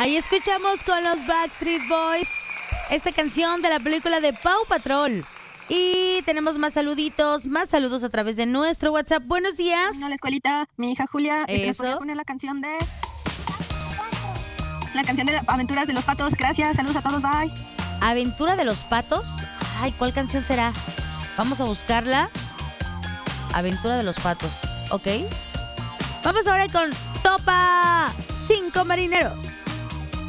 Ahí escuchamos con los Backstreet Boys esta canción de la película de Paw Patrol. Y tenemos más saluditos, más saludos a través de nuestro WhatsApp. Buenos días. A la escuelita, mi hija Julia. Eso. ¿Me poner la canción de Aventuras de los Patos? Gracias, saludos a todos, bye. ¿Aventura de los Patos? Ay, ¿cuál canción será? Vamos a buscarla. Aventura de los Patos, ¿ok? Vamos ahora con Topa 5 Marineros.